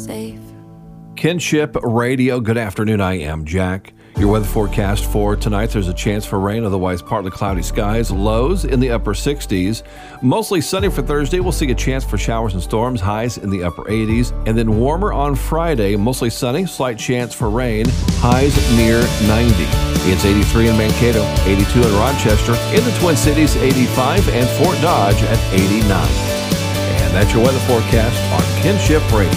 safe. Kinship Radio, good afternoon. I am Jack. Your weather forecast for tonight, there's a chance for rain, otherwise partly cloudy skies. Lows in the upper 60s. Mostly sunny for Thursday. We'll see a chance for showers and storms. Highs in the upper 80s. And then warmer on Friday. Mostly sunny, slight chance for rain. Highs near 90. It's 83 in Mankato, 82 in Rochester, in the Twin Cities, 85, and Fort Dodge at 89. And that's your weather forecast on Kinship Radio.